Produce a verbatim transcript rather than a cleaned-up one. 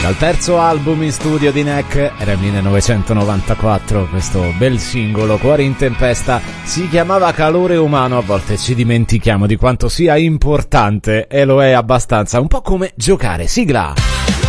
dal terzo album in studio di Neck, era il millenovecentonovantaquattro, questo bel singolo Cuore in tempesta, si chiamava Calore umano. A volte ci dimentichiamo di quanto sia importante, e lo è abbastanza, un po' come giocare. Sigla!